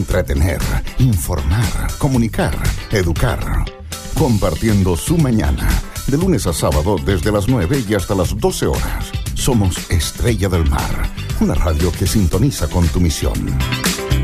entretener, informar, comunicar, educar. Compartiendo su mañana, de lunes a sábado desde las 9 y hasta las 12 horas. Somos Estrella del Mar, una radio que sintoniza con tu misión.